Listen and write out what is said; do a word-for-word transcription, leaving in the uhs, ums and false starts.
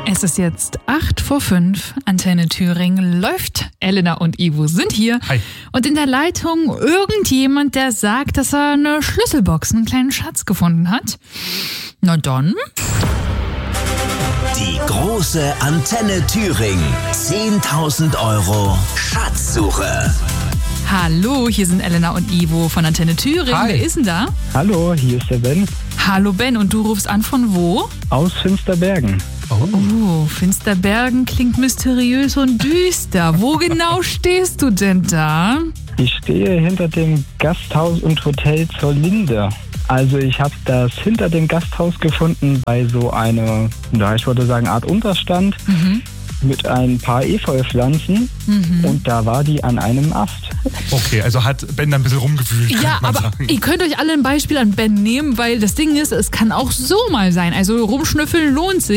Es ist jetzt acht vor fünf, Antenne Thüringen läuft, Elena und Ivo sind hier. Hi. Und in der Leitung irgendjemand, der sagt, dass er eine Schlüsselbox, einen kleinen Schatz gefunden hat. Na dann. Die große Antenne Thüringen, zehntausend Euro Schatzsuche. Hallo, hier sind Elena und Ivo von Antenne Thüringen. Hi. Wer ist denn da? Hallo, hier ist der Ben Hallo Ben, und du rufst an von wo? aus Finsterbergen. Oh, Finsterbergen klingt mysteriös und düster. Wo genau stehst du denn da? Ich stehe hinter dem Gasthaus und Hotel zur Linde. Also ich habe das hinter dem Gasthaus gefunden bei so einer, ja, ich würde sagen, Art Unterstand Mhm. mit ein paar Efeupflanzen Mhm. und da war die an einem Ast. Okay, also hat Ben da ein bisschen rumgewühlt, Ja, könnte man aber sagen. ihr könnt euch alle ein Beispiel an Ben nehmen, weil das Ding ist, es kann auch so mal sein. Also rumschnüffeln lohnt sich.